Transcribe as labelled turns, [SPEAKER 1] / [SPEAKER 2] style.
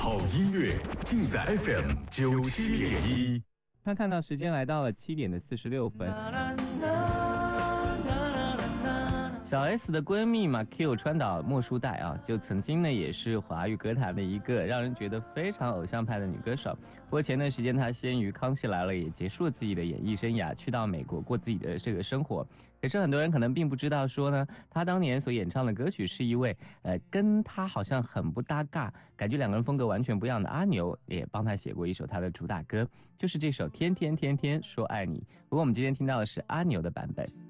[SPEAKER 1] 好音乐尽在 FM 97.1。
[SPEAKER 2] 看到时间来到了7点的46分。小 S 的闺蜜马 Q 川岛莫书代啊，就曾经呢也是华语歌坛的一个让人觉得非常偶像派的女歌手。不过前段时间她先于《康熙来了》也结束了自己的演艺生涯，去到美国过自己的这个生活。可是很多人可能并不知道说呢，她当年所演唱的歌曲是一位跟她好像很不搭嘎，感觉两个人风格完全不一样的阿牛也帮她写过一首她的主打歌，就是这首《天天天天说爱你》。不过我们今天听到的是阿牛的版本。